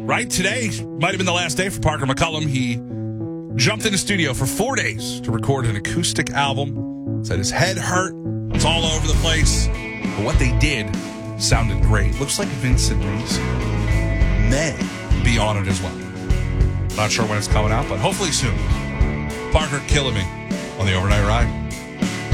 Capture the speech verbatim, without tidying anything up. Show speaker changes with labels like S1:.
S1: right? Today might have been the last day for Parker McCullum. He jumped in the studio for four days to record an acoustic album. Said his head hurt. It's all over the place. But what they did sounded great. Looks like Vincent Reese may be on it as well. Not sure when it's coming out, but hopefully soon. Parker killing me on the Overnight Ride.